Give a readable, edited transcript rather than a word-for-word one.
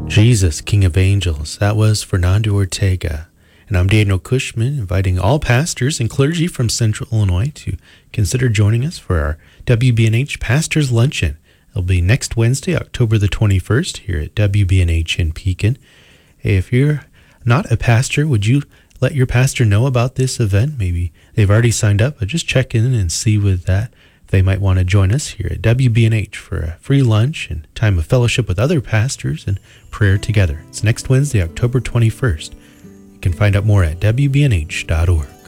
Jesus, King of Angels. That was Fernando Ortega. And I'm Daniel Cushman, inviting all pastors and clergy from Central Illinois to consider joining us for our WBNH Pastors Luncheon. It'll be next Wednesday, October the 21st, here at WBNH in Pekin. Hey, if you're not a pastor, would you let your pastor know about this event? Maybe they've already signed up, but just check in and see with that. They might want to join us here at WBNH for a free lunch and time of fellowship with other pastors and prayer together. It's next Wednesday, October 21st. You can find out more at WBNH.org.